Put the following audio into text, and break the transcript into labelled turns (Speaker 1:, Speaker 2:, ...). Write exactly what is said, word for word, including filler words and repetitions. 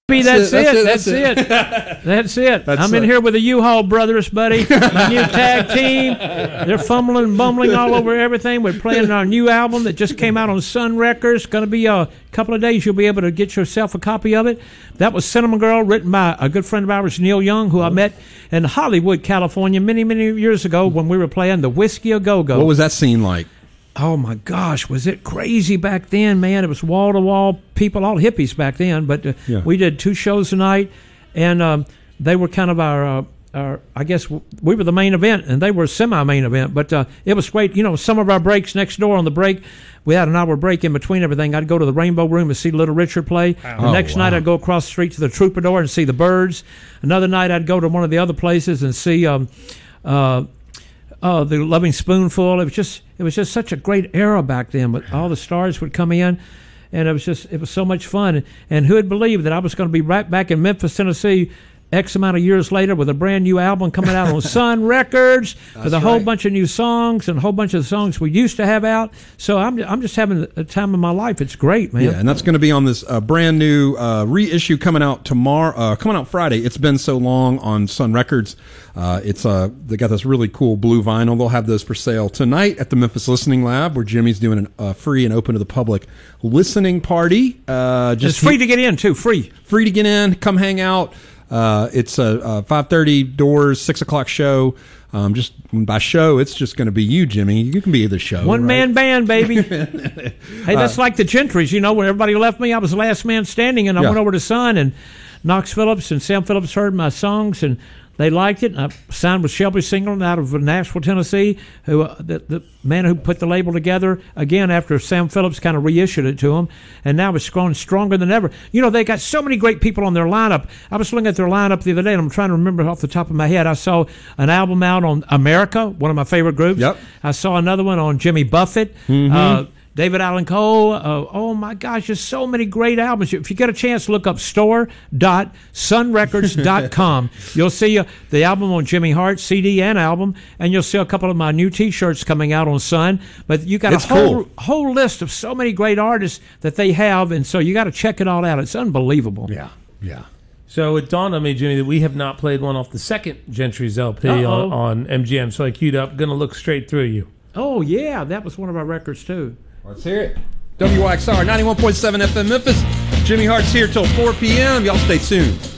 Speaker 1: That's, that's it. That's it. That's it. That's it. That's I'm in it. Here with the U-Haul brothers, buddy. My new tag team. They're fumbling and bumbling all over everything. We're playing our new album that just came out on Sun Records. Going to be a couple of days. You'll be able to get yourself a copy of it. That was Cinnamon Girl, written by a good friend of ours, Neil Young, who I met in Hollywood, California, many, many years ago when we were playing the Whiskey A Go-Go.
Speaker 2: What was that scene like?
Speaker 1: Oh, my gosh, was it crazy back then, man? It was wall-to-wall people, all hippies back then. But uh, yeah. we did two shows a night, and um, they were kind of our, uh, our, I guess we were the main event, and they were a semi-main event. But uh, it was great. You know, some of our breaks next door on the break, we had an hour break in between everything. I'd go to the Rainbow Room and see Little Richard play. Oh, the next wow. night, I'd go across the street to the Troubadour and see the Byrds. Another night, I'd go to one of the other places and see... Um, uh, Oh, the Loving Spoonful. It was just, it was just such a great era back then. But all the stars would come in, and it was just, it was so much fun. And who had believed that I was going to be right back in Memphis, Tennessee, X amount of years later, with a brand new album coming out on Sun Records with a whole right. bunch of new songs and a whole bunch of the songs we used to have out. So I'm, I'm just having a time of my life. It's great, man.
Speaker 2: Yeah, and that's going to be on this uh, brand new uh, reissue coming out tomorrow, uh, coming out Friday. It's Been So Long on Sun Records. Uh, it's uh, they got this really cool blue vinyl. They'll have those for sale tonight at the Memphis Listening Lab, where Jimmy's doing a uh, free and open to the public listening party. Uh,
Speaker 1: just it's free to get in too. Free,
Speaker 2: free to get in. Come hang out. Uh, it's a, a five thirty doors, six o'clock show. Um, just by show, it's just going to be you, Jimmy. You can be the show.
Speaker 1: One
Speaker 2: right?
Speaker 1: man band, baby. Hey, that's uh, like the Gentrys. You know, when everybody left me, I was the last man standing, and I yeah. went over to Sun, and Knox Phillips and Sam Phillips heard my songs, and they liked it. And I signed with Shelby Singleton out of Nashville, Tennessee, who uh, the, the man who put the label together, again, after Sam Phillips kind of reissued it to him. And now it's growing stronger than ever. You know, they got so many great people on their lineup. I was looking at their lineup the other day, and I'm trying to remember off the top of my head. I saw an album out on America, one of my favorite groups.
Speaker 2: Yep.
Speaker 1: I saw another one on Jimmy Buffett. Mm-hmm. Uh, David Allan Coe. Uh, oh, my gosh, there's so many great albums. If you get a chance, look up store dot sun records dot com. You'll see uh, the album on Jimmy Hart, C D and album, and you'll see a couple of my new T-shirts coming out on Sun. But you got
Speaker 2: it's
Speaker 1: a whole
Speaker 2: cool.
Speaker 1: whole list of so many great artists that they have, and so you got to check it all out. It's unbelievable.
Speaker 2: Yeah, yeah.
Speaker 3: So it dawned on me, Jimmy, that we have not played one off the second Gentry's L P on, on M G M. So I queued up, going to look straight through you.
Speaker 1: Oh, yeah, that was one of our records, too.
Speaker 2: Let's hear it. W X R ninety-one point seven F M Memphis. Jimmy Hart's here till four p.m. Y'all stay tuned.